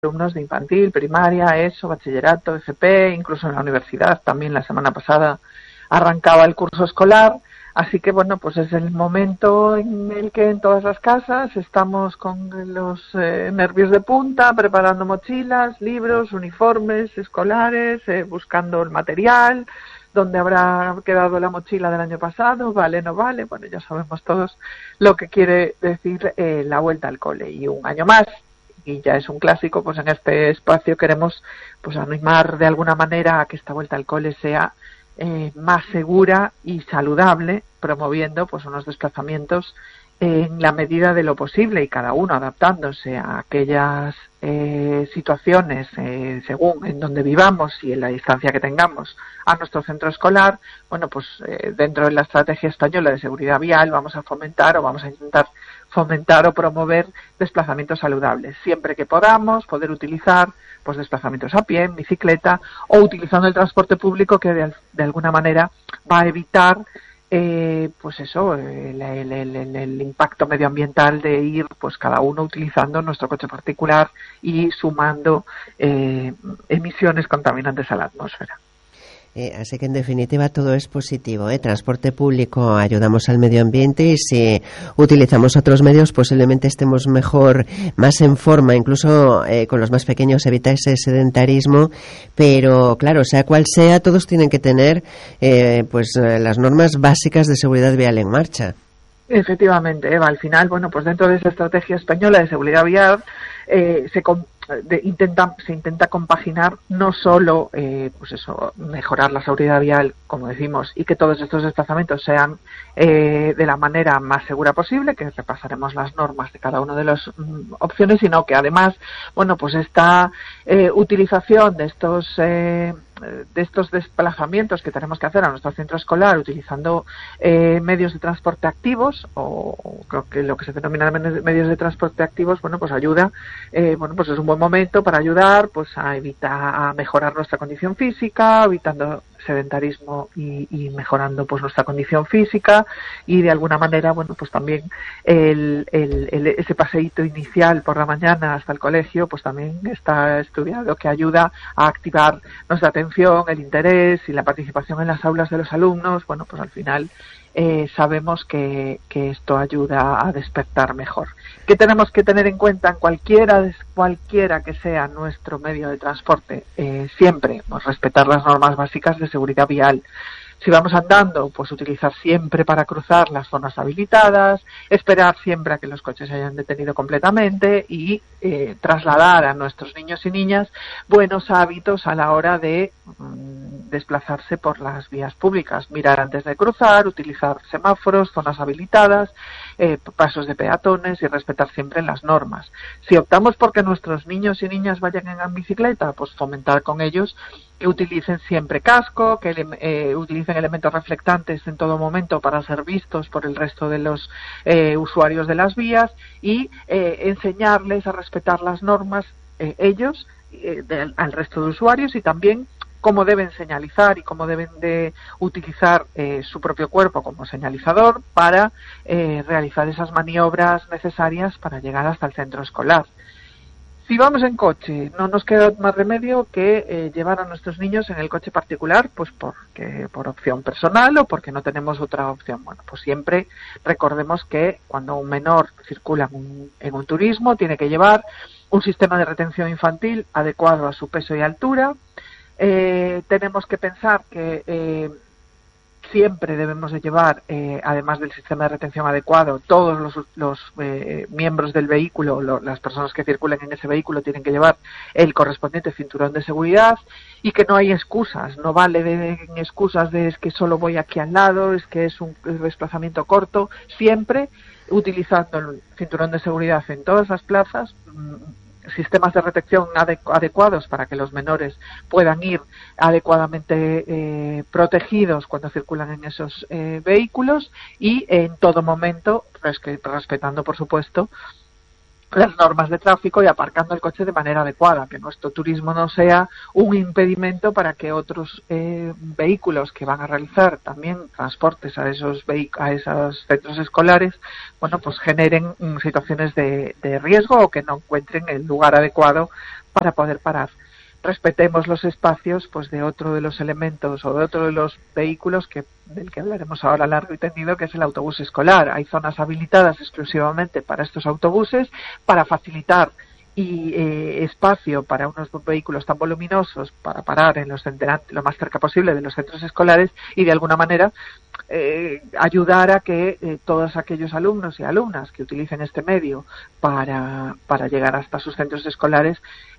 alumnos de infantil, primaria, ESO, bachillerato, FP, incluso en la universidad. También la semana pasada arrancaba el curso escolar. Así que, bueno, pues es el momento en el que en todas las casas estamos con los nervios de punta, preparando mochilas, libros, uniformes escolares, buscando el material, dónde habrá quedado la mochila del año pasado, vale, no vale. Bueno, ya sabemos todos lo que quiere decir la vuelta al cole. Y un año más, y ya es un clásico, pues en este espacio queremos pues animar de alguna manera a que esta vuelta al cole sea más segura y saludable, promoviendo pues unos desplazamientos en la medida de lo posible y cada uno adaptándose a aquellas situaciones según en donde vivamos y en la distancia que tengamos a nuestro centro escolar. Bueno, pues dentro de la estrategia española de seguridad vial vamos a fomentar o vamos a intentar fomentar o promover desplazamientos saludables, siempre que podamos poder utilizar pues desplazamientos a pie, en bicicleta o utilizando el transporte público que de alguna manera va a evitar pues eso, el impacto medioambiental de ir pues cada uno utilizando nuestro coche particular y sumando emisiones contaminantes a la atmósfera. Así que en definitiva todo es positivo, transporte público, ayudamos al medio ambiente y si utilizamos otros medios posiblemente estemos mejor, más en forma, incluso con los más pequeños evita ese sedentarismo, pero claro, sea cual sea, todos tienen que tener las normas básicas de seguridad vial en marcha. Efectivamente, Eva, al final, bueno, pues dentro de esa estrategia española de seguridad vial se intenta compaginar no solo pues eso, mejorar la seguridad vial, como decimos, y que todos estos desplazamientos sean de la manera más segura posible, que repasaremos las normas de cada una de las opciones, sino que además, bueno, pues esta utilización de estos desplazamientos que tenemos que hacer a nuestro centro escolar utilizando medios de transporte activos, o creo que lo que se denomina medios de transporte activos, bueno, pues ayuda, pues es un buen momento para ayudar pues a mejorar nuestra condición física, evitando sedentarismo y mejorando pues nuestra condición física, y de alguna manera, bueno, pues también ese paseíto inicial por la mañana hasta el colegio, pues también está estudiado que ayuda a activar nuestra atención, el interés y la participación en las aulas de los alumnos. Bueno, pues al final sabemos que esto ayuda a despertar mejor. ¿Qué tenemos que tener en cuenta en cualquiera que sea nuestro medio de transporte? Siempre pues, respetar las normas básicas de seguridad vial. Si vamos andando, pues utilizar siempre para cruzar las zonas habilitadas, esperar siempre a que los coches se hayan detenido completamente y trasladar a nuestros niños y niñas buenos hábitos a la hora de desplazarse por las vías públicas. Mirar antes de cruzar, utilizar semáforos, zonas habilitadas, pasos de peatones y respetar siempre las normas. Si optamos por que nuestros niños y niñas vayan en bicicleta, pues fomentar con ellos que utilicen siempre casco, que utilicen elementos reflectantes en todo momento para ser vistos por el resto de los usuarios de las vías y enseñarles a respetar las normas ellos al resto de usuarios, y también cómo deben señalizar y cómo deben de utilizar su propio cuerpo como señalizador para realizar esas maniobras necesarias para llegar hasta el centro escolar. Si vamos en coche, no nos queda más remedio que llevar a nuestros niños en el coche particular, pues porque por opción personal o porque no tenemos otra opción. Bueno, pues siempre recordemos que cuando un menor circula en un turismo tiene que llevar un sistema de retención infantil adecuado a su peso y altura. Tenemos que pensar que siempre debemos de llevar, además del sistema de retención adecuado, todos los miembros del vehículo, las personas que circulen en ese vehículo tienen que llevar el correspondiente cinturón de seguridad, y que no hay excusas, no vale excusas de es que solo voy aquí al lado, es que es un desplazamiento corto. Siempre utilizando el cinturón de seguridad en todas las plazas, sistemas de retención adecuados para que los menores puedan ir adecuadamente protegidos cuando circulan en esos vehículos, y en todo momento respetando, por supuesto, las normas de tráfico y aparcando el coche de manera adecuada, que nuestro turismo no sea un impedimento para que otros vehículos que van a realizar también transportes a esos centros escolares, bueno, pues generen situaciones de riesgo o que no encuentren el lugar adecuado para poder parar. Respetemos los espacios pues de otro de los elementos o de otro de los vehículos del que hablaremos ahora largo y tendido, que es el autobús escolar. Hay zonas habilitadas exclusivamente para estos autobuses para facilitar y espacio para unos vehículos tan voluminosos para parar en lo más cerca posible de los centros escolares y de alguna manera ayudar a que todos aquellos alumnos y alumnas que utilicen este medio para llegar hasta sus centros escolares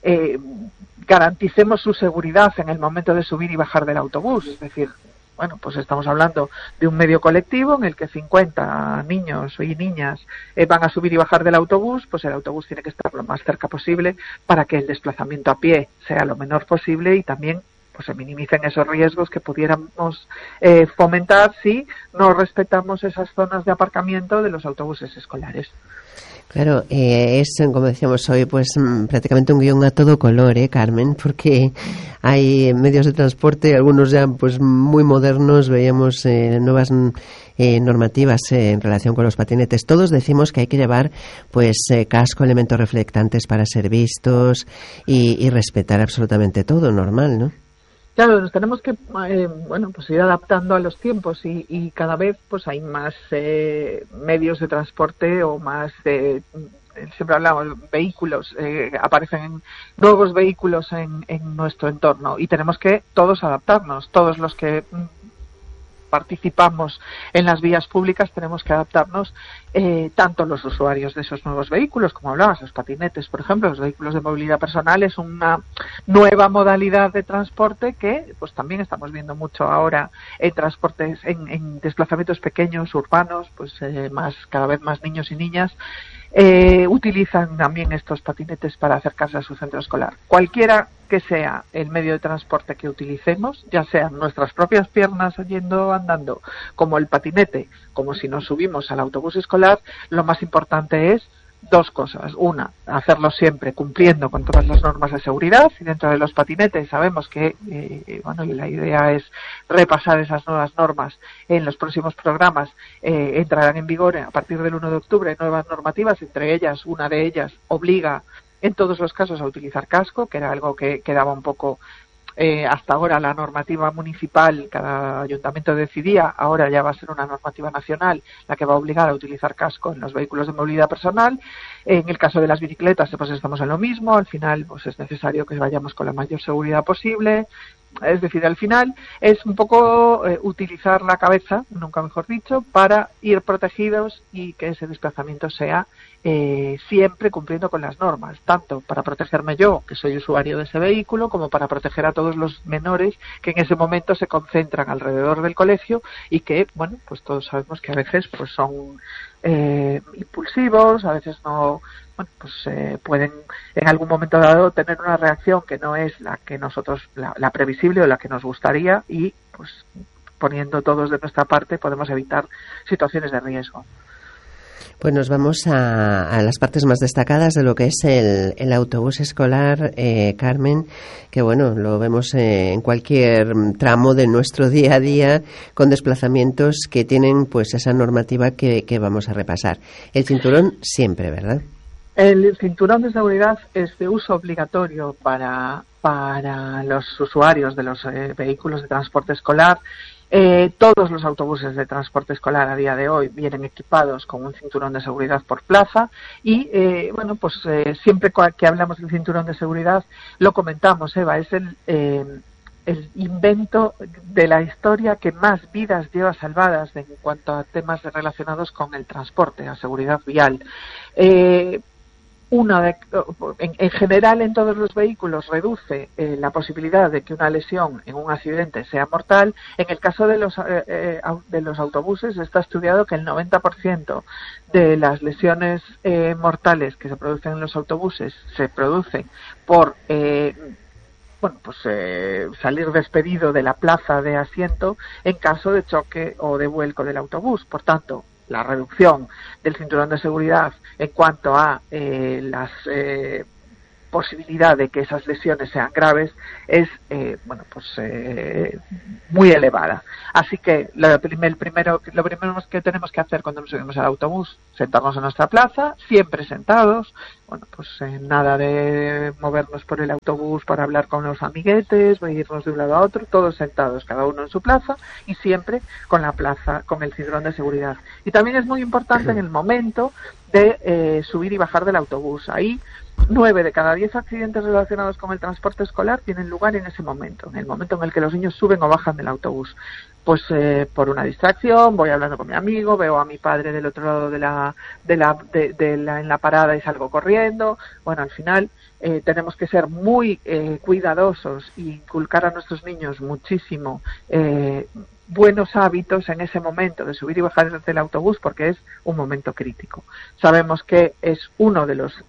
garanticemos su seguridad en el momento de subir y bajar del autobús. Es decir, bueno, pues estamos hablando de un medio colectivo en el que 50 niños y niñas van a subir y bajar del autobús, pues el autobús tiene que estar lo más cerca posible para que el desplazamiento a pie sea lo menor posible y también pues se minimicen esos riesgos que pudiéramos fomentar si no respetamos esas zonas de aparcamiento de los autobuses escolares. Claro, es, como decíamos hoy, pues prácticamente un guión a todo color, Carmen, porque hay medios de transporte, algunos ya pues muy modernos, veíamos nuevas normativas en relación con los patinetes. Todos decimos que hay que llevar pues casco, elementos reflectantes para ser vistos y respetar absolutamente todo, normal, ¿no? Claro, nos tenemos que pues ir adaptando a los tiempos y cada vez pues hay más medios de transporte o más siempre hablamos vehículos, aparecen nuevos vehículos en nuestro entorno y tenemos que todos adaptarnos, todos los que participamos en las vías públicas tenemos que adaptarnos, tanto los usuarios de esos nuevos vehículos, como hablabas, los patinetes, por ejemplo, los vehículos de movilidad personal es una nueva modalidad de transporte que pues también estamos viendo mucho ahora en transportes, en desplazamientos pequeños, urbanos, pues cada vez más niños y niñas utilizan también estos patinetes para acercarse a su centro escolar. Cualquiera que sea el medio de transporte que utilicemos, ya sean nuestras propias piernas yendo andando, como el patinete, como si nos subimos al autobús escolar, lo más importante es dos cosas. Una, hacerlo siempre cumpliendo con todas las normas de seguridad, y dentro de los patinetes sabemos que la idea es repasar esas nuevas normas en los próximos programas. Entrarán en vigor a partir del 1 de octubre nuevas normativas, entre ellas, una de ellas obliga en todos los casos a utilizar casco, que era algo que quedaba un poco hasta ahora la normativa municipal, cada ayuntamiento decidía, ahora ya va a ser una normativa nacional la que va a obligar a utilizar casco en los vehículos de movilidad personal. En el caso de las bicicletas pues estamos en lo mismo, al final pues es necesario que vayamos con la mayor seguridad posible. Es decir, al final es un poco utilizar la cabeza, nunca mejor dicho, para ir protegidos y que ese desplazamiento sea siempre cumpliendo con las normas, tanto para protegerme yo, que soy usuario de ese vehículo, como para proteger a todos los menores que en ese momento se concentran alrededor del colegio y que, bueno, pues todos sabemos que a veces pues son impulsivos, a veces no, bueno, pues pueden en algún momento dado tener una reacción que no es la que nosotros, la previsible o la que nos gustaría, y pues poniendo todos de nuestra parte podemos evitar situaciones de riesgo. Pues nos vamos a las partes más destacadas de lo que es el autobús escolar, Carmen, que bueno, lo vemos en cualquier tramo de nuestro día a día, con desplazamientos que tienen pues esa normativa que vamos a repasar. El cinturón siempre, ¿verdad? El cinturón de seguridad es de uso obligatorio para los usuarios de los vehículos de transporte escolar. Todos los autobuses de transporte escolar a día de hoy vienen equipados con un cinturón de seguridad por plaza y, siempre que hablamos del cinturón de seguridad lo comentamos, Eva, es el invento de la historia que más vidas lleva salvadas en cuanto a temas relacionados con el transporte, la seguridad vial. En general en todos los vehículos reduce la posibilidad de que una lesión en un accidente sea mortal. En el caso de los autobuses está estudiado que el 90% de las lesiones mortales que se producen en los autobuses se producen por salir despedido de la plaza de asiento en caso de choque o de vuelco del autobús. Por tanto, la reducción del cinturón de seguridad en cuanto a posibilidad de que esas lesiones sean graves es muy elevada. Así que lo primero que tenemos que hacer cuando nos subimos al autobús, sentarnos en nuestra plaza, siempre sentados, nada de movernos por el autobús para hablar con los amiguetes, irnos de un lado a otro, todos sentados, cada uno en su plaza, y siempre con el cinturón de seguridad. Y también es muy importante en el momento de subir y bajar del autobús. Ahí 9 de cada 10 accidentes relacionados con el transporte escolar tienen lugar en ese momento, en el momento en el que los niños suben o bajan del autobús. Por una distracción, voy hablando con mi amigo, veo a mi padre del otro lado en la parada y salgo corriendo. Bueno, al final tenemos que ser muy cuidadosos e inculcar a nuestros niños muchísimo buenos hábitos en ese momento de subir y bajar del autobús, porque es un momento crítico. Sabemos que es uno de los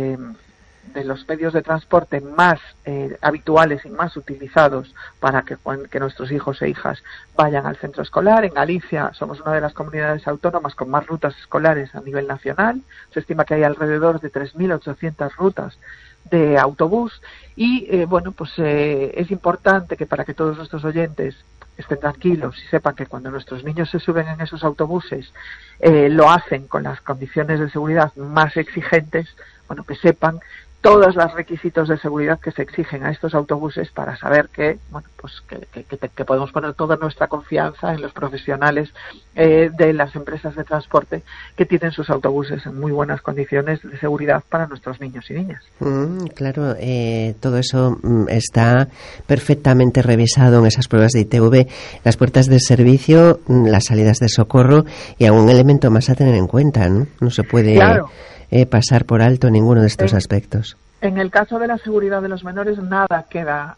medios de transporte más habituales y más utilizados para que nuestros hijos e hijas vayan al centro escolar. En Galicia somos una de las comunidades autónomas con más rutas escolares a nivel nacional. Se estima que hay alrededor de 3.800 rutas de autobús y es importante que, para que todos nuestros oyentes estén tranquilos y sepan que cuando nuestros niños se suben en esos autobuses lo hacen con las condiciones de seguridad más exigentes, que sepan todos los requisitos de seguridad que se exigen a estos autobuses, para saber que podemos poner toda nuestra confianza en los profesionales de las empresas de transporte que tienen sus autobuses en muy buenas condiciones de seguridad para nuestros niños y niñas. Claro, todo eso está perfectamente revisado en esas pruebas de ITV, las puertas de servicio, las salidas de socorro y algún elemento más a tener en cuenta, ¿no? No se puede pasar por alto ninguno de estos aspectos. En el caso de la seguridad de los menores, nada queda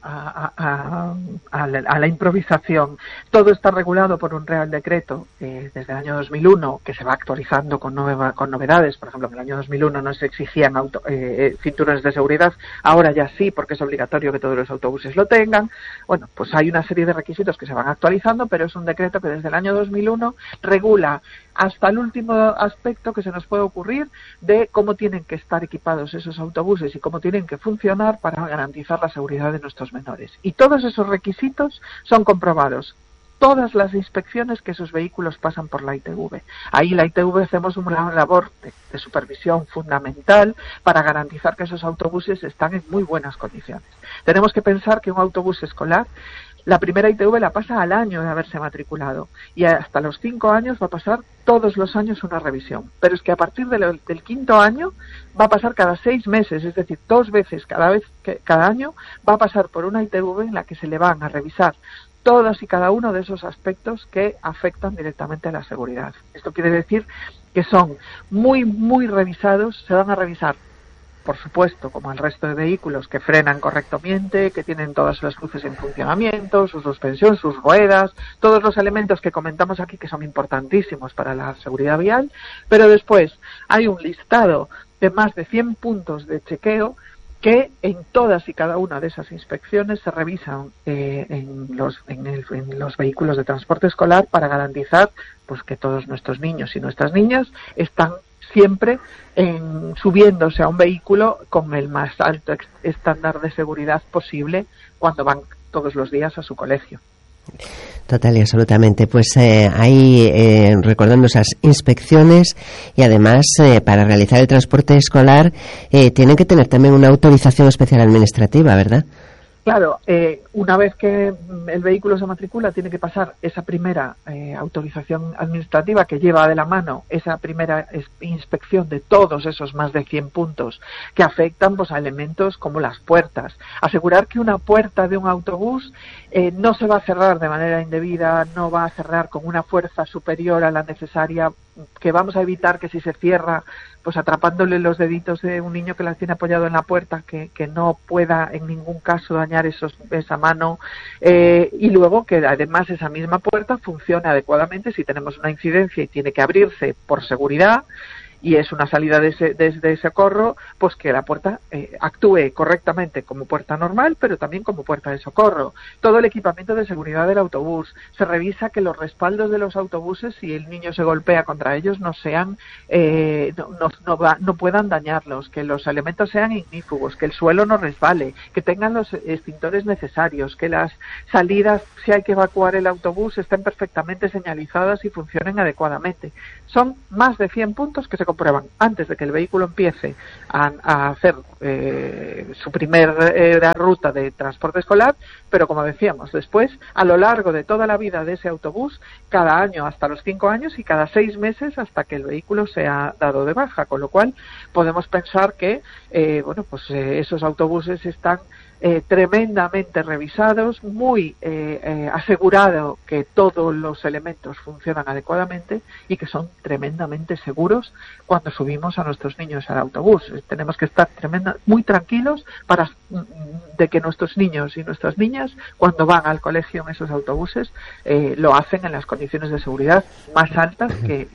a la improvisación. Todo está regulado por un Real Decreto desde el año 2001, que se va actualizando con novedades. Por ejemplo, en el año 2001 no se exigían cinturones de seguridad, ahora ya sí, porque es obligatorio que todos los autobuses lo tengan. Bueno, pues hay una serie de requisitos que se van actualizando, pero es un decreto que desde el año 2001 regula hasta el último aspecto que se nos puede ocurrir de cómo tienen que estar equipados esos autobuses y cómo tienen que funcionar para garantizar la seguridad de nuestros menores. Y todos esos requisitos son comprobados todas las inspecciones que esos vehículos pasan por la ITV. Ahí la ITV hacemos una labor de supervisión fundamental para garantizar que esos autobuses están en muy buenas condiciones. Tenemos que pensar que un autobús escolar, la primera ITV la pasa al año de haberse matriculado y hasta los 5 años va a pasar todos los años una revisión. Pero es que a partir del 5º año va a pasar cada 6 meses, es decir, 2 veces cada año va a pasar por una ITV en la que se le van a revisar todos y cada uno de esos aspectos que afectan directamente a la seguridad. Esto quiere decir que son muy, muy revisados, se van a revisar, por supuesto, como el resto de vehículos, que frenan correctamente, que tienen todas las luces en funcionamiento, su suspensión, sus ruedas, todos los elementos que comentamos aquí que son importantísimos para la seguridad vial, pero después hay un listado de más de 100 puntos de chequeo que en todas y cada una de esas inspecciones se revisan en los vehículos de transporte escolar para garantizar que todos nuestros niños y nuestras niñas están siempre subiéndose a un vehículo con el más alto estándar de seguridad posible cuando van todos los días a su colegio. Total y absolutamente. Pues ahí recordando esas inspecciones y además para realizar el transporte escolar tienen que tener también una autorización especial administrativa, ¿verdad? Claro, una vez que el vehículo se matricula tiene que pasar esa primera autorización administrativa que lleva de la mano esa primera inspección de todos esos más de 100 puntos que afectan a elementos como las puertas. Asegurar que una puerta de un autobús no se va a cerrar de manera indebida, no va a cerrar con una fuerza superior a la necesaria, que vamos a evitar que si se cierra, atrapándole los deditos de un niño que la tiene apoyado en la puerta, que no pueda en ningún caso dañar esa mano, y luego que además esa misma puerta funcione adecuadamente si tenemos una incidencia y tiene que abrirse por seguridad, y es una salida de socorro, pues que la puerta actúe correctamente como puerta normal, pero también como puerta de socorro. Todo el equipamiento de seguridad del autobús. Se revisa que los respaldos de los autobuses, si el niño se golpea contra ellos, no sean no puedan dañarlos, que los elementos sean ignífugos, que el suelo no resbale, que tengan los extintores necesarios, que las salidas, si hay que evacuar el autobús, estén perfectamente señalizadas y funcionen adecuadamente. Son más de 100 puntos que se comprueban antes de que el vehículo empiece a hacer su primera ruta de transporte escolar, pero como decíamos, después, a lo largo de toda la vida de ese autobús, cada año hasta los 5 años y cada 6 meses hasta que el vehículo sea dado de baja, con lo cual podemos pensar que esos autobuses están tremendamente revisados, muy asegurado que todos los elementos funcionan adecuadamente y que son tremendamente seguros cuando subimos a nuestros niños al autobús. Tenemos que estar muy tranquilos de que nuestros niños y nuestras niñas, cuando van al colegio en esos autobuses, lo hacen en las condiciones de seguridad más altas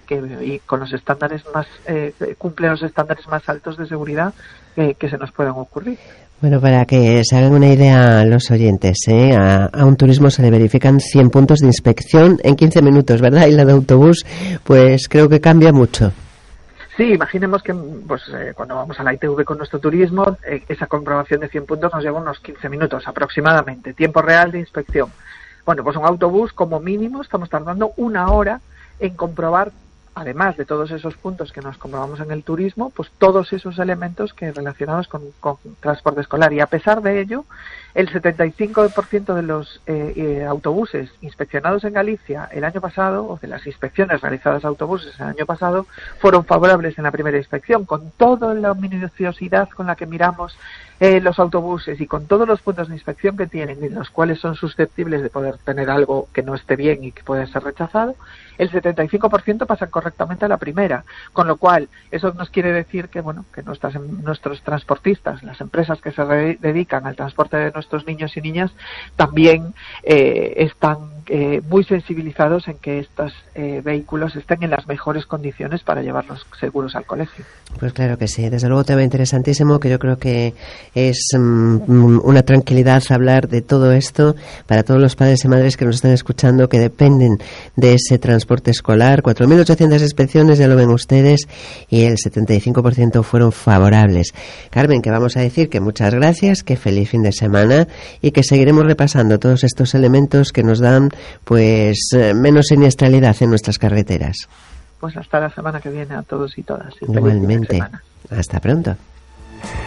y con los estándares más cumplen los estándares más altos de seguridad que se nos puedan ocurrir. Bueno, para que se hagan una idea los oyentes, a un turismo se le verifican 100 puntos de inspección en 15 minutos, ¿verdad? Y la de autobús, pues creo que cambia mucho. Sí, imaginemos que cuando vamos a la ITV con nuestro turismo, esa comprobación de 100 puntos nos lleva unos 15 minutos aproximadamente, tiempo real de inspección. Bueno, pues un autobús como mínimo estamos tardando 1 hora en comprobar, además de todos esos puntos que nos comprobamos en el turismo, pues todos esos elementos que relacionados con transporte escolar. Y a pesar de ello, el 75% de los autobuses inspeccionados en Galicia el año pasado, o de las inspecciones realizadas a autobuses el año pasado, fueron favorables en la primera inspección, con toda la minuciosidad con la que miramos los autobuses y con todos los puntos de inspección que tienen y los cuales son susceptibles de poder tener algo que no esté bien y que puede ser rechazado, el 75% pasan correctamente a la primera, con lo cual eso nos quiere decir que nuestros transportistas, las empresas que se dedican al transporte de nuestros niños y niñas, también están muy sensibilizados en que estos vehículos estén en las mejores condiciones para llevarlos seguros al colegio. Pues claro que sí, desde luego tema interesantísimo, que yo creo que es una tranquilidad hablar de todo esto para todos los padres y madres que nos están escuchando, que dependen de ese transporte escolar. 4.800 inspecciones, ya lo ven ustedes, y el 75% fueron favorables. Carmen, que vamos a decir que muchas gracias, que feliz fin de semana y que seguiremos repasando todos estos elementos que nos dan pues menos siniestralidad en nuestras carreteras. Pues hasta la semana que viene a todos y todas. Igualmente. Hasta pronto.